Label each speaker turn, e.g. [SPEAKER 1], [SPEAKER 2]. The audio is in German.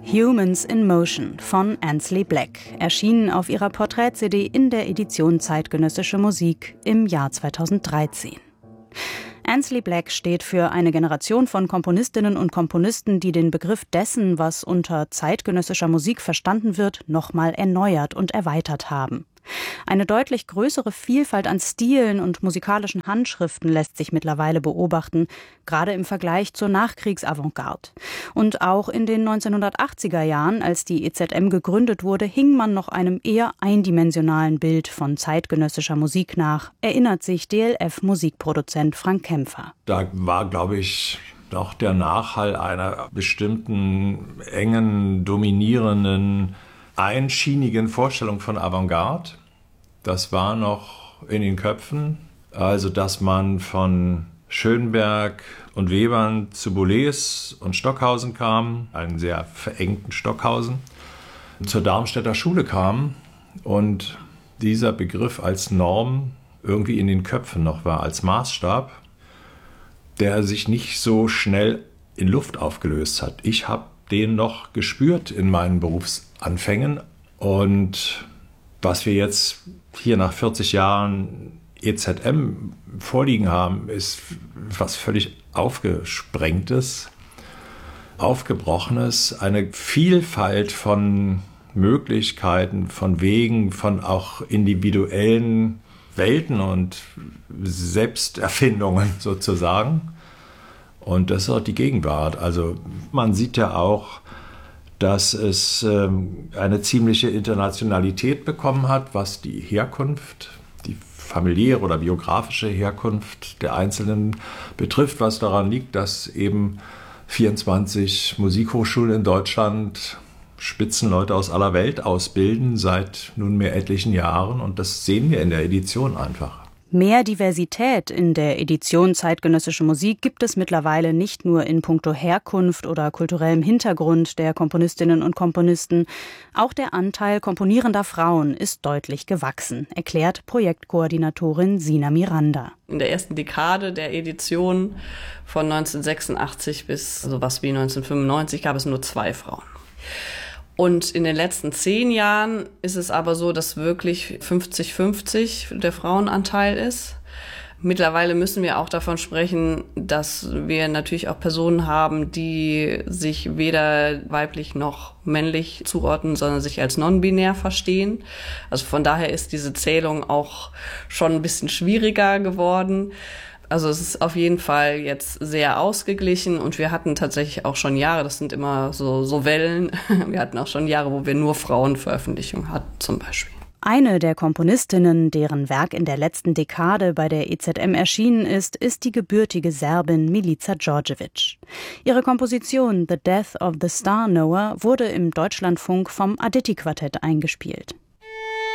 [SPEAKER 1] Humans in Motion von Ansley Black, erschienen auf ihrer Porträt-CD in der Edition Zeitgenössische Musik im Jahr 2013. Ansley Black steht für eine Generation von Komponistinnen und Komponisten, die den Begriff dessen, was unter zeitgenössischer Musik verstanden wird, nochmal erneuert und erweitert haben. Eine deutlich größere Vielfalt an Stilen und musikalischen Handschriften lässt sich mittlerweile beobachten, gerade im Vergleich zur Nachkriegs-Avantgarde. Und auch in den 1980er Jahren, als die EZM gegründet wurde, hing man noch einem eher eindimensionalen Bild von zeitgenössischer Musik nach, erinnert sich DLF-Musikproduzent Frank Kämpfer.
[SPEAKER 2] Da war, glaube ich, doch der Nachhall einer bestimmten, engen, dominierenden, einschienigen Vorstellung von Avantgarde. Das war noch in den Köpfen. Also, dass man von Schönberg und Webern zu Boulez und Stockhausen kam, einen sehr verengten Stockhausen, zur Darmstädter Schule kam und dieser Begriff als Norm irgendwie in den Köpfen noch war, als Maßstab, der sich nicht so schnell in Luft aufgelöst hat. Ich habe den noch gespürt in meinen Berufsanfängen. Und was wir jetzt hier nach 40 Jahren EZM vorliegen haben, ist was völlig Aufgesprengtes, Aufgebrochenes, eine Vielfalt von Möglichkeiten, von Wegen, von auch individuellen Welten und Selbsterfindungen sozusagen. Und das ist auch die Gegenwart. Also man sieht ja auch, dass es eine ziemliche Internationalität bekommen hat, was die Herkunft, die familiäre oder biografische Herkunft der Einzelnen betrifft, was daran liegt, dass eben 24 Musikhochschulen in Deutschland Spitzenleute aus aller Welt ausbilden seit nunmehr etlichen Jahren. Und das sehen wir in der Edition einfach.
[SPEAKER 1] Mehr Diversität in der Edition Zeitgenössische Musik gibt es mittlerweile nicht nur in puncto Herkunft oder kulturellem Hintergrund der Komponistinnen und Komponisten. Auch der Anteil komponierender Frauen ist deutlich gewachsen, erklärt Projektkoordinatorin Sina Miranda.
[SPEAKER 3] In der ersten Dekade der Edition von 1986 bis sowas wie 1995 gab es nur 2 Frauen. Und in den letzten 10 Jahren ist es aber so, dass wirklich 50-50 der Frauenanteil ist. Mittlerweile müssen wir auch davon sprechen, dass wir natürlich auch Personen haben, die sich weder weiblich noch männlich zuordnen, sondern sich als non-binär verstehen. Also von daher ist diese Zählung auch schon ein bisschen schwieriger geworden. Also es ist auf jeden Fall jetzt sehr ausgeglichen und wir hatten tatsächlich auch schon Jahre, das sind immer so Wellen, wir hatten auch schon Jahre, wo wir nur Frauenveröffentlichungen hatten zum Beispiel.
[SPEAKER 1] Eine der Komponistinnen, deren Werk in der letzten Dekade bei der EZM erschienen ist die gebürtige Serbin Milica Djordjevic. Ihre Komposition The Death of the Star Knower wurde im Deutschlandfunk vom Aditti-Quartett eingespielt.